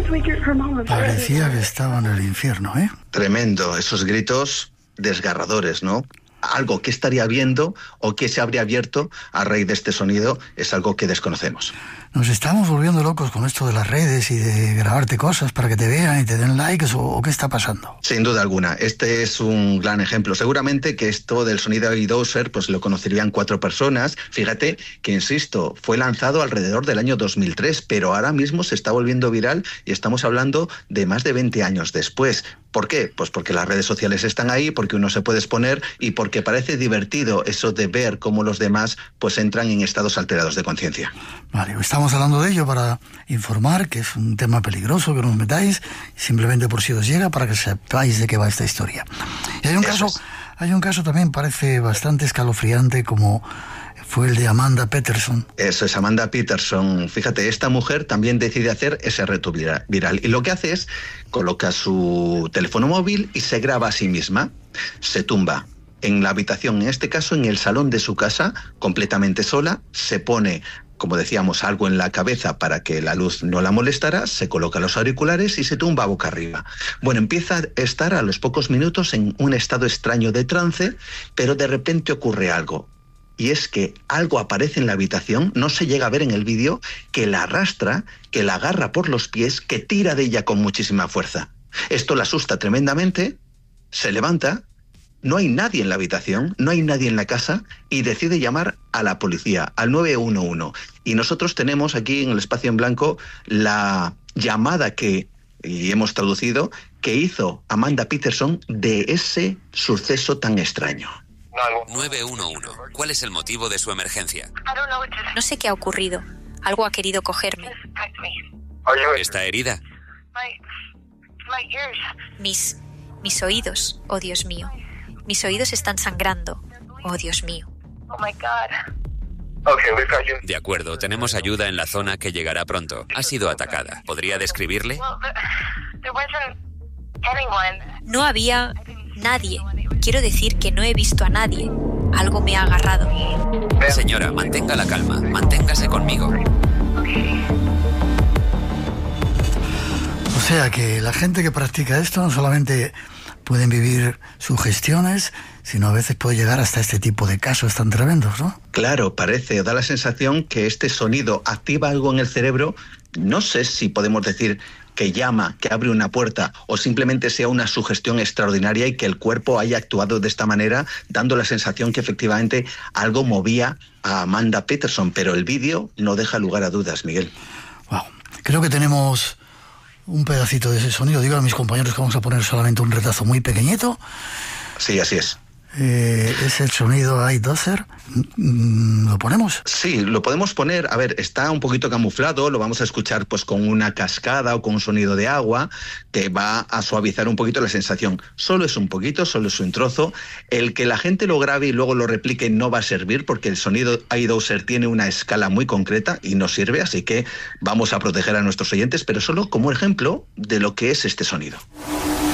Parecía que estaba en el infierno, ¿eh? Tremendo, esos gritos desgarradores, ¿no? Algo que estaría viendo o que se habría abierto a raíz de este sonido es algo que desconocemos. Nos estamos volviendo locos con esto de las redes y de grabarte cosas para que te vean y te den likes, o ¿qué está pasando? Sin duda alguna, este es un gran ejemplo. Seguramente que esto del sonido iDozer pues lo conocerían 4 personas. Fíjate que, insisto, fue lanzado alrededor del año 2003, pero ahora mismo se está volviendo viral y estamos hablando de más de 20 años después. ¿Por qué? Pues porque las redes sociales están ahí, porque uno se puede exponer y porque parece divertido eso de ver cómo los demás pues entran en estados alterados de conciencia. Vale, estamos hablando de ello para informar que es un tema peligroso, que no os metáis, simplemente por si os llega, para que sepáis de qué va esta historia. Y hay un caso también parece bastante escalofriante, como fue el de Amanda Peterson. Eso es, Amanda Peterson. Fíjate, esta mujer también decide hacer ese reto viral. Y lo que hace es, coloca su teléfono móvil y se graba a sí misma. Se tumba en la habitación, en este caso en el salón de su casa, completamente sola. Se pone, como decíamos, algo en la cabeza para que la luz no la molestara, se coloca los auriculares y se tumba boca arriba. Bueno, empieza a estar a los pocos minutos en un estado extraño de trance, pero de repente ocurre algo. Y es que algo aparece en la habitación, no se llega a ver en el vídeo, que la arrastra, que la agarra por los pies, que tira de ella con muchísima fuerza. Esto la asusta tremendamente, se levanta, no hay nadie en la habitación, no hay nadie en la casa y decide llamar a la policía, al 911. Y nosotros tenemos aquí en el espacio en blanco la llamada y hemos traducido, que hizo Amanda Peterson de ese suceso tan extraño. 911. ¿Cuál es el motivo de su emergencia? No sé qué ha ocurrido. Algo ha querido cogerme. ¿Está herida? Mis oídos, oh Dios mío. Mis oídos están sangrando, oh Dios mío. De acuerdo, tenemos ayuda en la zona que llegará pronto. Ha sido atacada. ¿Podría describirle? No había nadie. Quiero decir que no he visto a nadie. Algo me ha agarrado. Señora, mantenga la calma. Manténgase conmigo. O sea que la gente que practica esto no solamente pueden vivir sugestiones, sino a veces puede llegar hasta este tipo de casos tan tremendos, ¿no? Claro, parece, da la sensación que este sonido activa algo en el cerebro. No sé si podemos decir que llama, que abre una puerta, o simplemente sea una sugestión extraordinaria y que el cuerpo haya actuado de esta manera, dando la sensación que efectivamente algo movía a Amanda Peterson, pero el vídeo no deja lugar a dudas, Miguel. Wow. Creo que tenemos un pedacito de ese sonido. Digo a mis compañeros que vamos a poner solamente un retazo muy pequeñito. Sí, así es. Es el sonido iDozer. ¿Lo ponemos? Sí, lo podemos poner. A ver, está un poquito camuflado, lo vamos a escuchar pues con una cascada o con un sonido de agua que va a suavizar un poquito la sensación. Solo es un poquito, solo es un trozo. El que la gente lo grabe y luego lo replique no va a servir, porque el sonido iDozer tiene una escala muy concreta y no sirve, así que vamos a proteger a nuestros oyentes, pero solo como ejemplo de lo que es este sonido.